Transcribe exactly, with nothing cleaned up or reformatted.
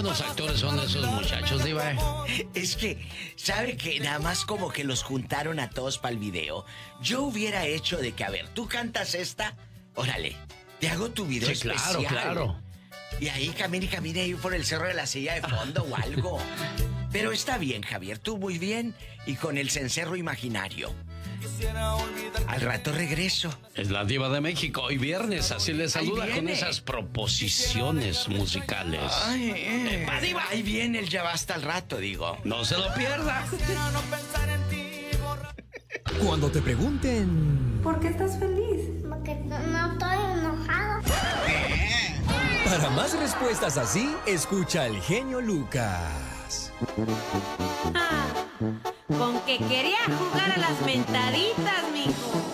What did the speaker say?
buenos actores son esos muchachos, Diva. Es que, ¿sabe que nada más como que los juntaron a todos para el video? Yo hubiera hecho de que, a ver, tú cantas esta, órale, te hago tu video Sí, especial. claro, claro. Y ahí camine y camine ahí por el Cerro de la Silla de fondo o algo. Pero está bien, Javier, tú muy bien y con el cencerro imaginario. Al rato regreso. Es la Diva de México, hoy viernes, así le saluda con esas proposiciones musicales. Ay, eh, ¡Epa, Diva! Ahí viene el ya basta al rato, digo. No se lo pierda. Cuando te pregunten... ¿Por qué estás feliz? Porque no estoy enojado. Para más respuestas así, escucha al genio Lucas. Ah, con que quería jugar a las mentaditas, mijo.